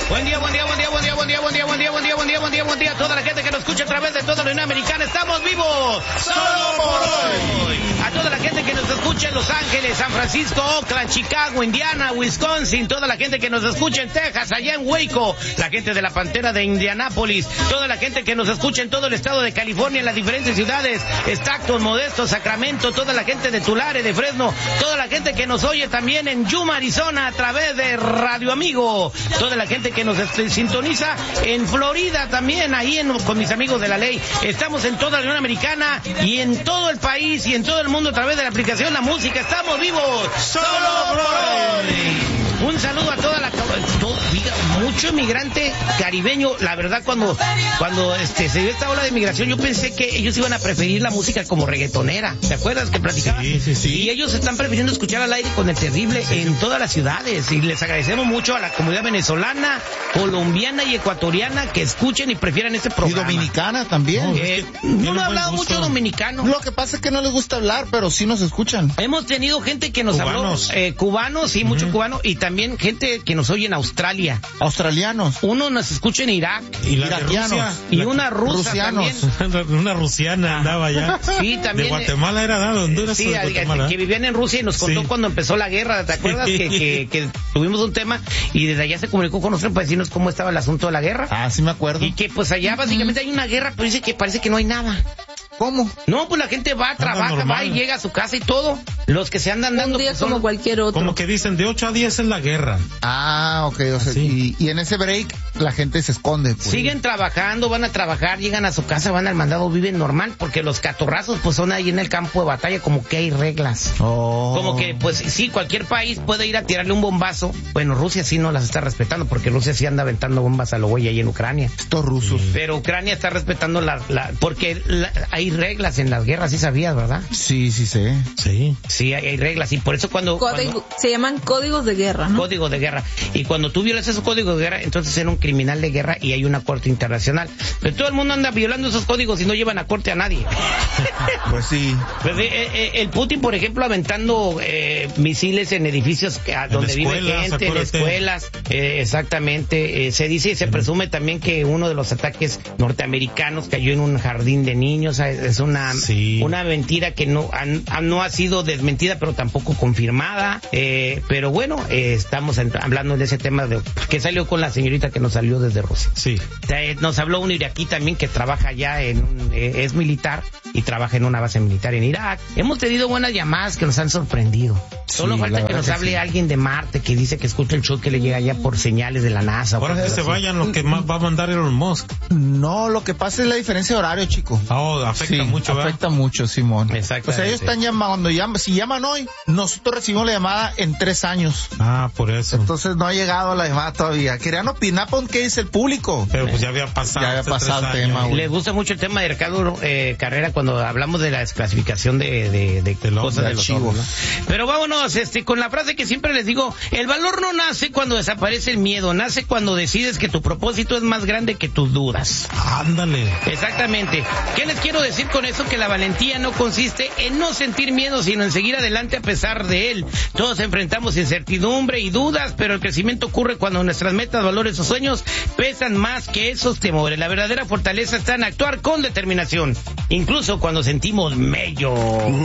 Buen día a toda la gente que nos escucha a través de toda la Unión Americana. Estamos vivos solo por hoy. A toda la gente que nos escucha en Los Ángeles, San Francisco, Oakland, Chicago, Indiana, Wisconsin, toda la gente que nos escucha en Texas, allá en Waco, la gente de la Pantera de Indianápolis, toda la gente que nos escucha en todo el estado de California, en las diferentes ciudades, Stockton, Modesto, Sacramento, toda la gente de Tulare, de Fresno, toda la gente que nos oye también en Yuma, Arizona, a través de Radio Amigo, toda la gente que nos sintoniza en Florida también, ahí con mis amigos de la ley. Estamos en toda la Unión Americana y en todo el país y en todo el mundo a través de la aplicación La Música. Estamos vivos solo por hoy. Un saludo a toda la... mucho inmigrante caribeño. La verdad, cuando se dio esta ola de migración, yo pensé que ellos iban a preferir la música como reggaetonera. ¿Te acuerdas que platicabas? Sí. Y ellos están prefiriendo escuchar al aire con el terrible en todas las ciudades. Y les agradecemos mucho a la comunidad venezolana, colombiana y ecuatoriana que escuchen y prefieran este programa. Y dominicana también. No he hablado mucho dominicano. Lo que pasa es que no les gusta hablar, pero sí nos escuchan. Hemos tenido gente que nos habló, cubanos, sí, mucho cubano, y también gente que nos oye en Australia. Australianos. Uno nos escucha en Irak. Y la iraquianos. Y una rusa también. Una rusiana andaba allá. Sí, también. De Guatemala era, ¿de Honduras? Sí, que vivían en Rusia y nos contó cuando empezó la guerra. ¿Te acuerdas? Que tuvimos un tema y desde allá se comunicó con nosotros para decirnos cómo estaba el asunto de la guerra. Ah, sí me acuerdo. Y que pues allá básicamente hay una guerra, pero dice que parece que no hay nada. ¿Cómo? No, pues la gente va, trabaja, va y llega a su casa y todo. Los que se andan dando... Un día pues, como cualquier otro. Como que dicen, de 8 a 10 es la guerra. Ah, ok. O sea, y en ese break la gente se esconde. Pues. Siguen trabajando, van a trabajar, llegan a su casa, van al mandado, viven normal, porque los catorrazos pues son ahí en el campo de batalla, como que hay reglas. Como que, pues sí, cualquier país puede ir a tirarle un bombazo. Bueno, Rusia sí no las está respetando, porque Rusia sí anda aventando bombas a lo güey ahí en Ucrania. Estos rusos. Pero Ucrania está respetando porque hay reglas en las guerras, sí sabías, ¿verdad? Sí sé. Sí, hay reglas, y por eso cuando se llaman códigos de guerra, ¿no? Código de guerra. Y cuando tú violas esos códigos de guerra, entonces eres un criminal de guerra y hay una corte internacional. Pero todo el mundo anda violando esos códigos y no llevan a corte a nadie. Pues sí. Pues, el Putin, por ejemplo, aventando misiles en edificios donde vive gente, en escuelas. Exactamente. Se dice y se presume también que uno de los ataques norteamericanos cayó en un jardín de niños. Es una mentira que no ha sido desmentida, pero tampoco confirmada. Pero bueno, estamos hablando de ese tema de que salió con la señorita que nos salió desde Rusia. Sí. Nos habló un iraquí también que trabaja allá es militar y trabaja en una base militar en Irak. Hemos tenido buenas llamadas que nos han sorprendido. Solo falta que nos hable alguien de Marte que dice que escucha el show que le llega allá por señales de la NASA. Ahora que se vayan lo que más va a mandar Elon Musk. No, lo que pasa es la diferencia de horario, chico. Afecta mucho, ¿verdad? Afecta mucho, Simón. Exacto. O sea, ellos están llamando, si llaman hoy, nosotros recibimos la llamada en 3 años. Por eso. Entonces no ha llegado la llamada todavía. Querían opinar por qué dice el público. Pero pues ya había pasado. Ya había pasado el tema, güey. Les gusta mucho el tema de Ricardo Carrera cuando hablamos de la desclasificación de cosas de los archivos, ¿no? Pero vámonos con la frase que siempre les digo: el valor no nace cuando desaparece el miedo, nace cuando decides que tu propósito es más grande que tus dudas. Ándale. Exactamente. ¿Qué les quiero decir con eso? Que la valentía no consiste en no sentir miedo, sino en seguir adelante a pesar de él. Todos enfrentamos incertidumbre y dudas, pero el crecimiento ocurre cuando nuestras metas, valores o sueños pesan más que esos temores. La verdadera fortaleza está en actuar con determinación, incluso cuando sentimos mello.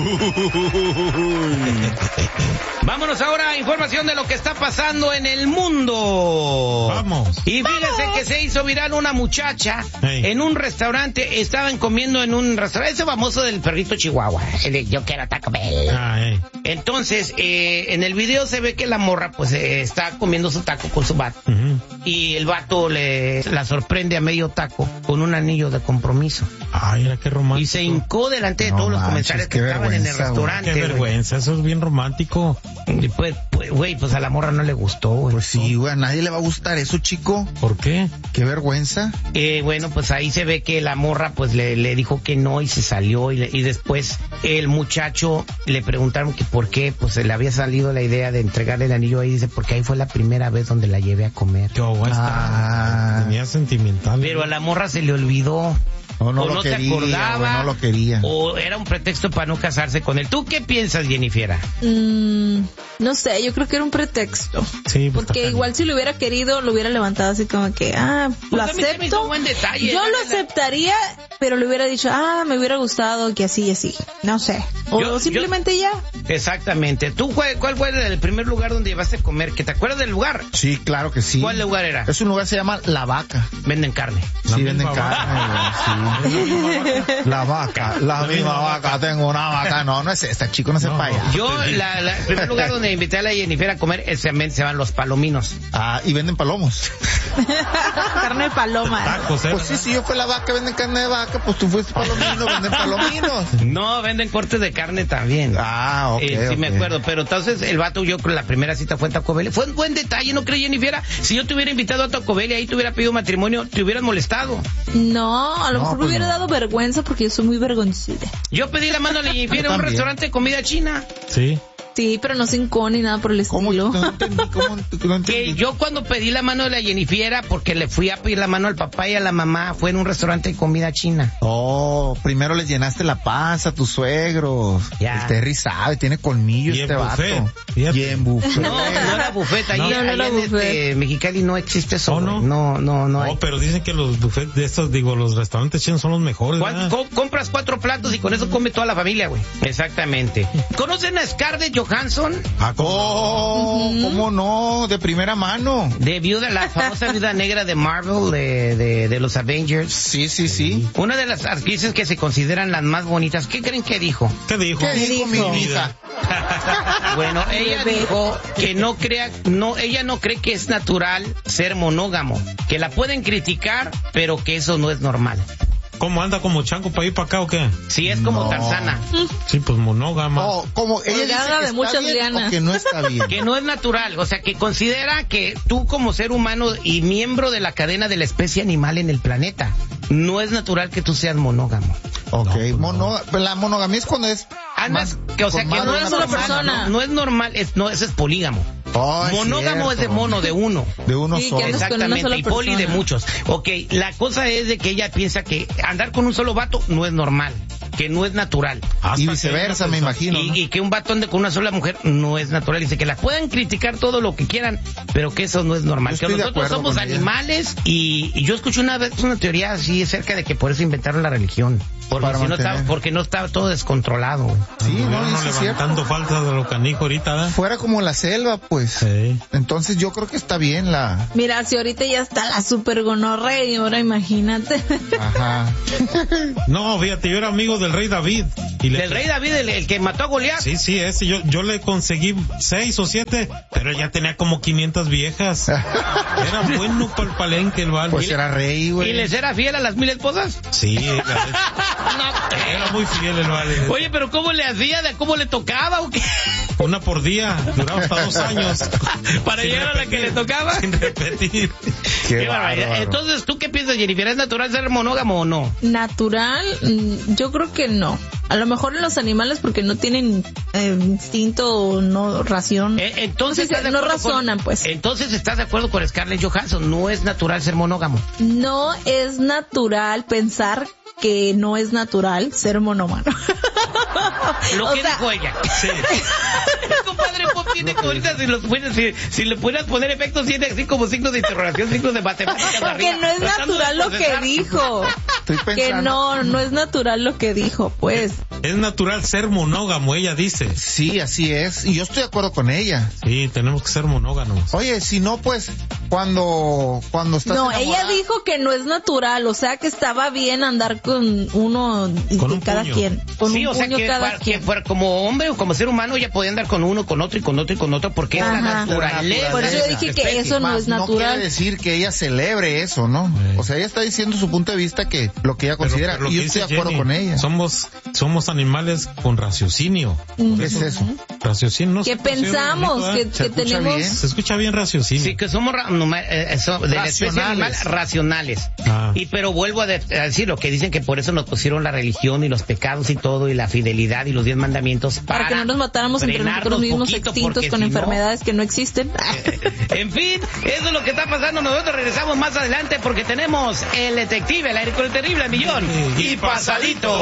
Vámonos ahora a información de lo que está pasando en el mundo. Vamos. Y fíjense que se hizo viral una muchacha en un restaurante. Estaban comiendo en un restaurante, ese famoso del perrito Chihuahua, el de Yo Quiero Taco Bell. Entonces, en el video se ve que la morra pues está comiendo su taco con su vato. Y el vato la sorprende a medio taco con un anillo de compromiso. Ay, era qué romántico. Y se hincó delante de todos los comensales que estaban en el restaurante. Qué vergüenza, eso es bien romántico. Pues, güey, pues a la morra no le gustó, güey. Pues sí, güey, a nadie le va a gustar eso, chico. ¿Por qué? Qué vergüenza. Bueno, pues ahí se ve que la morra pues le dijo que no y se salió y después el muchacho le preguntaron que por qué, pues le había salido la idea de entregarle el anillo ahí, dice, porque ahí fue la primera vez donde la llevé a comer. Qué tenía sentimental. Pero a la morra se le olvidó. O no o lo no quería, se acordaba, o no lo quería. o era un pretexto para no casarse con él. ¿Tú qué piensas, Jennifer? No sé, yo creo que era un pretexto. Sí, pues, Porque está igual si lo hubiera querido, lo hubiera levantado así como que, lo Pues a mí se me hizo acepto. un buen detalle, Yo la lo verdad. aceptaría, pero le hubiera dicho, me hubiera gustado que así y así. No sé. O Yo- simplemente ya. Exactamente. ¿Tú cuál fue el primer lugar donde llevaste a comer? ¿Que te acuerdas del lugar? Sí, claro que sí. ¿Cuál lugar era? Es un lugar que se llama La Vaca. Venden carne. La Sí, venden misma carne, güey, sí. La vaca, la misma vaca, tengo una vaca. No, no es esta, chico, no se vaya. Yo, el primer lugar donde invité a la Jennifer a comer se llaman Los Palominos. Y venden palomos. Carne de paloma. Tacos, ¿eh? Pues sí, yo fui la vaca, venden carne de vaca, pues tú fuiste palomino, venden palominos. No, venden cortes de carne también. Ok. Sí, me acuerdo, pero entonces el vato, yo creo la primera cita fue en Taco Bell. Fue un buen detalle, ¿no crees, Jennifer? Si yo te hubiera invitado a Taco Bell y ahí te hubiera pedido matrimonio, te hubieras molestado. No, a lo No, mejor me pues hubiera no. dado vergüenza porque yo soy muy vergonzida. Yo pedí la mano a la Jennifer Yo en un también. restaurante de comida china. Sí. Sí, pero no sin con ni nada por el ¿Cómo? estilo. No entendí, ¿cómo? No entendí. Que yo cuando pedí la mano de la Jennifer, porque le fui a pedir la mano al papá y a la mamá, fue en un restaurante de comida china. Primero les llenaste la panza a tus suegros. Ya. El Terry sabe, tiene colmillo Y en este buffet, vato. fíjate. Y en buffet. No era buffet, ahí, No, no ahí era en buffet. Mexicali no existe eso. ¿Oh, no? güey. No hay. Pero dicen que los buffets de estos, los restaurantes chinos son los mejores, ¿verdad? Compras 4 platos y con eso come toda la familia, güey. Exactamente. ¿Conocen a Scarlett Johansson? ¿Cómo no? De primera mano. De viuda, la famosa viuda negra de Marvel, de los Avengers. Sí. Una de las actrices que se consideran las más bonitas. ¿Qué creen que dijo? ¿Qué dijo? ¿Qué dijo mi hija? Bueno, ella dijo que ella no cree que es natural ser monógamo, que la pueden criticar, pero que eso no es normal. ¿Cómo anda como chango para ir para acá o qué? Sí, es como No. Tarzana, Sí, pues monógama. Como ella dice Colgada que de está muchas bien lianas. o que no está bien. que no es natural, o sea, que considera que tú como ser humano y miembro de la cadena de la especie animal en el planeta, no es natural que tú seas monógamo. Ok, No, la monogamia es cuando es Andas, más- que, o sea, con que más no de es una sola normal, persona. no es normal, ese es polígamo. Monógamo es de cierto. mono, de uno. De uno Sí, que solo. andas con una Exactamente, sola y poli de persona. muchos. Ok, la cosa es de que ella piensa que andar con un solo vato no es normal, que no es natural. Hasta Y que viceversa, hay me una imagino. ¿no? Y que un vato ande con una sola mujer no es natural. Dice que la pueden criticar todo lo que quieran, pero que eso no es normal. Yo Que estoy de nosotros acuerdo somos con ella. animales y yo escuché una vez una teoría así acerca de que por eso inventaron la religión. Porque, Para si no mantener. estaba, porque no estaba todo descontrolado. Güey. Sí, no, Anduvieron eso es cierto. levantando faltas de lo canijo ahorita, ¿verdad? Fuera como la selva, pues. Sí. Entonces yo creo que está bien la... Mira, si ahorita ya está la super gonorrea y ahora imagínate. Ajá. No, fíjate, yo era amigo del rey David. Y Del rey David, el que mató a Goliat. Sí, ese. Yo le conseguí 6 o 7, pero él ya tenía como 500 viejas. Era bueno para el palenque el vale. Pues era rey, güey. ¿Y les era fiel a las 1000 esposas? Sí, era muy fiel el vale. Oye, pero ¿cómo le hacía? ¿Cómo le tocaba o qué? Una por día, duraba hasta 2 años. Para Sin llegar a la que repetir, le tocaba. Sin repetir. Qué barbaridad. bárbaro. Entonces, ¿tú qué piensas, Jennifer? ¿Es natural ser monógamo o no? Natural, yo creo que no. A lo mejor en los animales porque no tienen instinto o no ración. Entonces, Sí, ¿estás de no acuerdo razonan, pues. Entonces, ¿estás de acuerdo con Scarlett Johansson? No es natural ser monógamo. No es natural pensar que no es natural ser monógamo. Lo O que sea, dijo ella. Sí. Compadre Pop tiene que ahorita si le pudieras poner efectos tiene así como signos de interrogación, signos de matemáticas Porque arriba, no es tratando de natural lo que procesar. dijo. Estoy Que pensando. no es natural lo que dijo, pues. Es natural ser monógamo, ella dice. Sí, así es. Y yo estoy de acuerdo con ella. Sí, tenemos que ser monógamos. Oye, si no, pues, cuando estás No, ella enamorada- dijo que no es natural, o sea que estaba bien andar con uno Con de un cada puño. quien. Con Sí, un o sea puño que, cada que quien. fuera como hombre o como ser humano ella podía andar con uno, con otro y con otro y con otro porque es la Ajá. naturaleza. Por eso yo de dije la que especie. eso no Más es no natural. quiere decir que ella celebre eso, ¿no? O sea, ella está diciendo su punto de vista que lo que ella considera. Pero lo y yo que estoy de dice acuerdo Jenny, con ella. Somos animales con raciocinio. ¿Qué es eso? Raciocinio, no Que sé cómo se llama pensamos, bonito, que, ¿eh? Se que escucha tenemos... bien. Se escucha bien raciocinio. Sí, que somos de la especie animal racionales. Ah. Pero vuelvo a decir lo que dicen que por eso nos pusieron la religión y los pecados y todo y la fidelidad y los 10 mandamientos Para que no nos matáramos entre frenarnos nosotros mismos extintos con enfermedades que no existen. En fin, eso es lo que está pasando. Nosotros regresamos más adelante porque tenemos el detective, el aire con el terrible al millón y pasadito.